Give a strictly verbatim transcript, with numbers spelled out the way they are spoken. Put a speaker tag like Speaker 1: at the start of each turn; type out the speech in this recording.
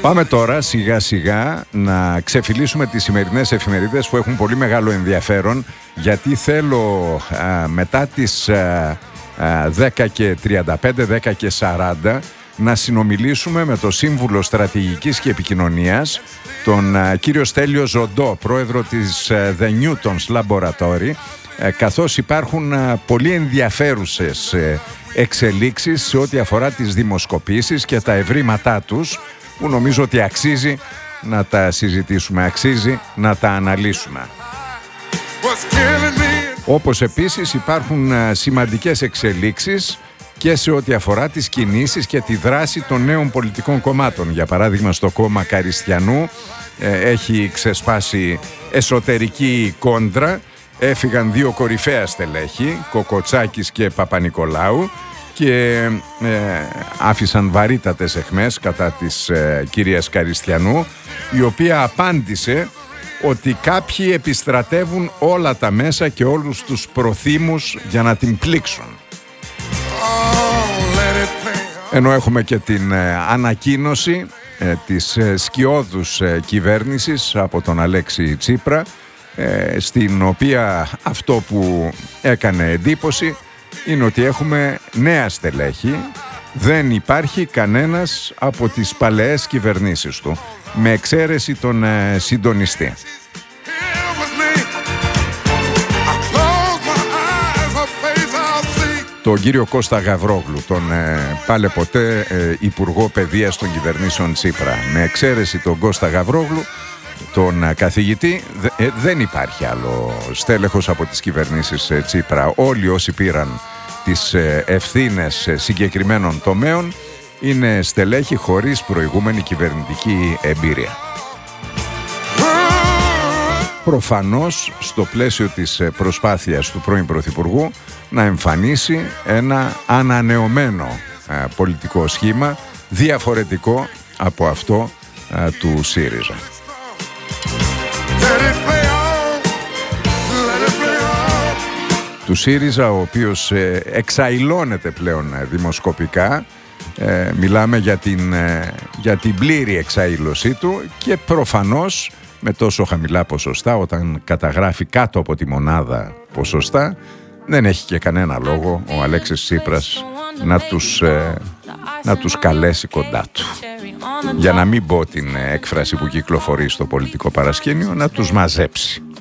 Speaker 1: Πάμε τώρα σιγά σιγά να ξεφυλίσουμε τις σημερινές εφημερίδες που έχουν πολύ μεγάλο ενδιαφέρον, γιατί θέλω α, μετά τις α, α, δέκα και τριάντα πέντε, δέκα και σαράντα να συνομιλήσουμε με τον Σύμβουλο Στρατηγικής και Επικοινωνίας, τον α, κύριο Στέλιο Ζοντό, πρόεδρο της α, The Newtons Laboratory, α, καθώς υπάρχουν α, πολύ ενδιαφέρουσες α, εξελίξεις σε ό,τι αφορά τις δημοσκοπήσεις και τα ευρήματά τους, που νομίζω ότι αξίζει να τα συζητήσουμε, αξίζει να τα αναλύσουμε. Όπως επίσης υπάρχουν σημαντικές εξελίξεις και σε ό,τι αφορά τις κινήσεις και τη δράση των νέων πολιτικών κομμάτων. Για παράδειγμα, στο κόμμα Καριστιανού έχει ξεσπάσει εσωτερική κόντρα. Έφυγαν δύο κορυφαία στελέχη, Κοκοτσάκης και Παπανικολάου, και ε, άφησαν βαρύτατες αιχμές κατά της ε, κυρίας Καριστιανού, η οποία απάντησε ότι κάποιοι επιστρατεύουν όλα τα μέσα και όλους τους προθήμους για να την πλήξουν. Ενώ έχουμε και την ε, ανακοίνωση ε, της ε, σκιώδους ε, κυβέρνησης από τον Αλέξη Τσίπρα, ε, στην οποία αυτό που έκανε εντύπωση είναι ότι έχουμε νέα στελέχη. Δεν υπάρχει κανένας από τις παλαιές κυβερνήσεις του, με εξαίρεση τον ε, συντονιστή. Τον κύριο Κώστα Γαβρόγλου, τον ε, πάλε ποτέ ε, Υπουργό Παιδείας των κυβερνήσεων Τσίπρα. Με εξαίρεση τον Κώστα Γαβρόγλου, τον ε, καθηγητή, ε, δεν υπάρχει άλλο στέλεχος από τις κυβερνήσεις ε, Τσίπρα. Όλοι όσοι πήραν τις ε, ευθύνες ε, συγκεκριμένων τομέων είναι στελέχη χωρίς προηγούμενη κυβερνητική εμπειρία. Προφανώς στο πλαίσιο της προσπάθειας του πρώην Πρωθυπουργού να εμφανίσει ένα ανανεωμένο ε, πολιτικό σχήμα, διαφορετικό από αυτό ε, του ΣΥΡΙΖΑ. Του ΣΥΡΙΖΑ, ο οποίος ε, εξαϊλώνεται πλέον ε, δημοσκοπικά. Ε, μιλάμε για την, ε, για την πλήρη εξαήλωσή του, και προφανώς με τόσο χαμηλά ποσοστά, όταν καταγράφει κάτω από τη μονάδα ποσοστά, δεν έχει και κανένα λόγο ο Αλέξης Τσίπρας να τους, ε, να τους καλέσει κοντά του. Για να μην πω την έκφραση που κυκλοφορεί στο πολιτικό παρασκήνιο, να τους μαζέψει.